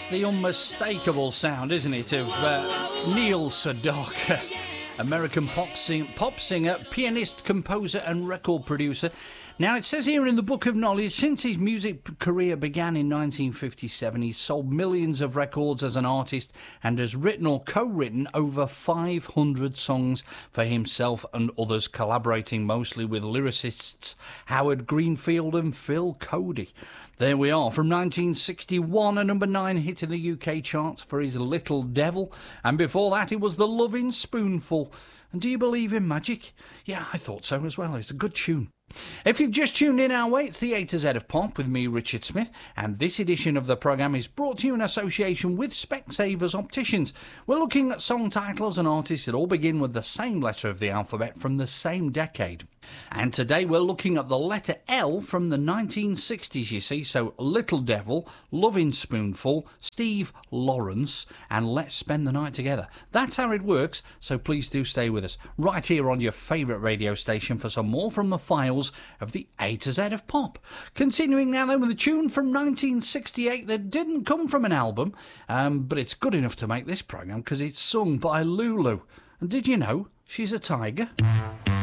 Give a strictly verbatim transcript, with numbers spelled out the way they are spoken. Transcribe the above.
That's the unmistakable sound, isn't it, of uh, Neil Sedaka, American pop, sing- pop singer, pianist, composer and record producer. Now, it says here in the Book of Knowledge, since his music career began in nineteen fifty-seven, he's sold millions of records as an artist and has written or co-written over five hundred songs for himself and others, collaborating mostly with lyricists Howard Greenfield and Phil Cody. There we are, from nineteen sixty-one, a number nine hit in the U K charts for his Little Devil, and before that it was The Loving Spoonful. And do you believe in magic? Yeah, I thought so as well. It's a good tune. If you've just tuned in our way, it's the A to Z of Pop with me, Richard Smith, and this edition of the programme is brought to you in association with Specsavers Opticians. We're looking at song titles and artists that all begin with the same letter of the alphabet from the same decade. And today we're looking at the letter L from the nineteen sixties, you see, so Little Devil, Loving Spoonful, Steve Lawrence, and Let's Spend the Night Together. That's how it works, so please do stay with us right here on your favourite radio station for some more from the files of the A to Z of Pop. Continuing now then with a tune from nineteen sixty-eight that didn't come from an album, um, but it's good enough to make this programme because it's sung by Lulu. And did you know she's a tiger?